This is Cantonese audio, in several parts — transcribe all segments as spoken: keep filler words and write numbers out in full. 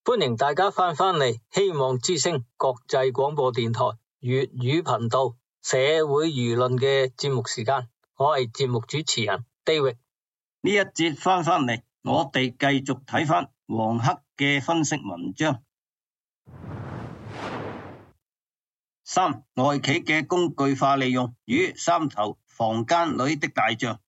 歡迎大家翻返嚟希望之聲國際廣播電台粵語頻道社會輿論嘅節目時間，我係節目主持人 David。 呢一節翻返嚟，我哋繼續睇翻黃黑嘅分析文章。三、外企嘅工具化利用與三頭房間裏的大象。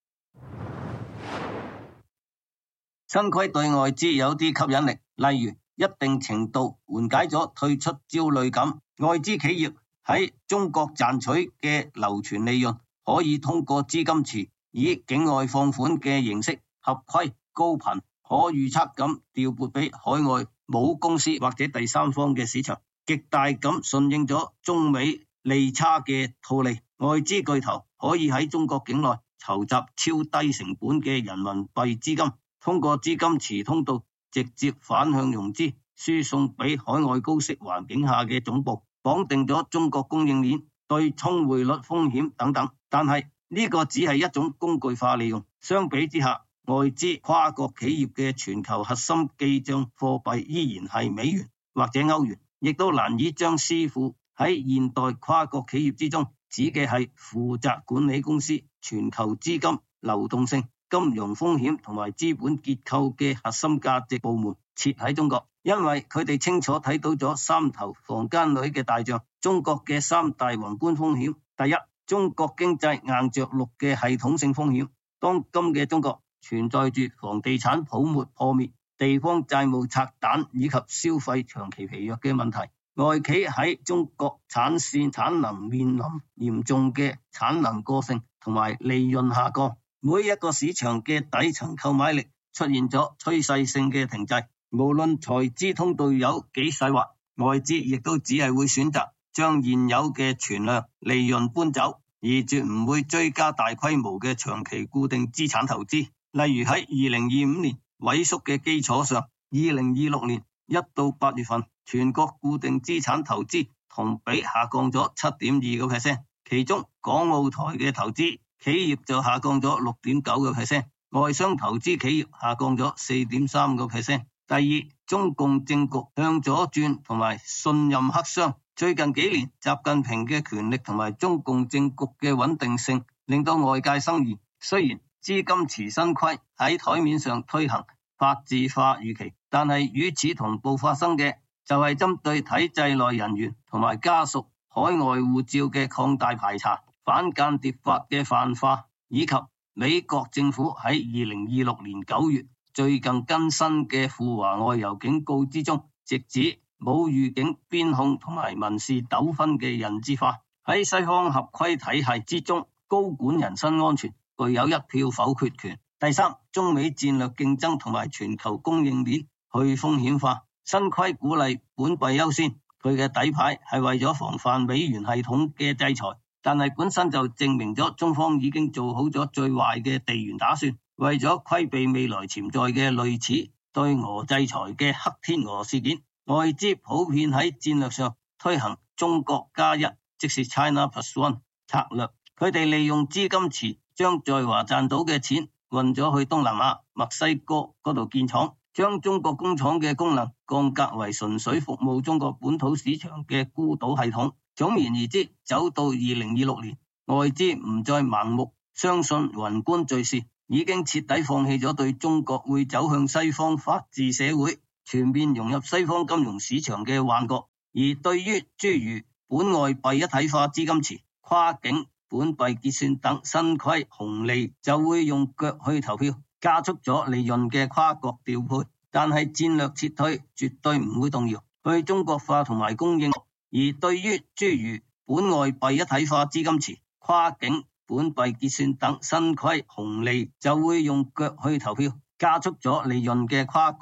新規對外資有啲吸引力，例如一定程度緩解咗退出焦慮感。外資企業喺中國賺取嘅流傳利潤，可以通過資金池以境外放款嘅形式合規、高頻、可預測咁調撥俾海外母公司或者第三方嘅市場，極大咁順應咗中美利差嘅套利。外資巨頭可以喺中國境內籌集超低成本嘅人民幣資金，通過資金池通道直接反向融資，輸送俾海外高息環境下嘅總部，綁定咗中國供應鏈、對沖匯率風險等等。但係呢個只係一種工具化利用，相比之下，外資跨國企業嘅全球核心記賬貨幣依然係美元或者歐元，亦都難以將師傅喺現代跨國企業之中指嘅係負責管理公司全球資金流動性、金融風險同埋資本結構嘅核心價值部門設喺中國，因為佢哋清楚睇到咗三頭房間裏嘅大象。中國嘅三大宏觀風險：第一，中國經濟硬着陸嘅系統性風險。當今嘅中國存在住房地產泡沫破滅、地方債務拆彈以及消費長期疲弱嘅問題。外企喺中國產線產能面臨嚴重嘅產能過剩同埋利潤下降，每一個市場嘅底層購買力出現咗趨勢性嘅停滯。無論財資通道有幾細滑，外資亦都只係會選擇將現有嘅存量利潤搬走，而絕唔會追加大規模嘅長期固定資產投資。例如喺二零二五年萎縮嘅基礎上，二零二六年一到八月份全國固定資產投資同比下降咗 七點二個 percent， 其中港澳台嘅投資企業就下降咗 六點九個 percent， 外商投資企業下降咗 四點三個 percent。第二，中共政局向左轉同埋信任黑箱。最近幾年，習近平嘅權力同埋中共政局嘅穩定性令到外界生疑。雖然資金池新規喺台面上推行法治化預期，但係與此同步發生嘅就係針對體制內人員同埋家屬海外護照嘅擴大排查、反間諜法嘅泛化，以及美國政府喺二零二六年九月最近更新嘅赴華外遊警告之中，直指冇預警邊控同埋民事糾紛嘅人質化。喺西方合規體系之中，高管人身安全具有一票否決權。第三，中美戰略競爭同埋全球供應鏈去風險化。新規鼓勵本幣優先，佢嘅底牌係為咗防範美元系統嘅制裁，但係本身就證明咗中方已經做好咗最壞嘅地緣打算，為咗規避未來潛在嘅類似對俄制裁嘅黑天鵝事件。外資普遍喺戰略上推行中國加一，即是 China Plus One 策略。佢哋利用資金池將在華賺到嘅錢運咗去東南亞、墨西哥嗰度建廠，將中國工廠嘅功能降格為純粹服務中國本土市場嘅孤島系統。總而言之，走到二零二六年，外資唔再盲目相信宏觀敘事，已經徹底放棄咗對中國會走向西方法治社會、全面融入西方金融市場嘅幻覺。而對於諸如本外幣一體化資金池、跨境本幣結算等新規紅利，就會用腳去投票，加速咗利潤嘅跨國調配。但係戰略撤退絕對唔會動搖去中國化同埋供應。而對於諸如本外幣一體化資金池、跨境本幣結算等新規紅利，就會用腳去投票，加速咗利潤嘅跨國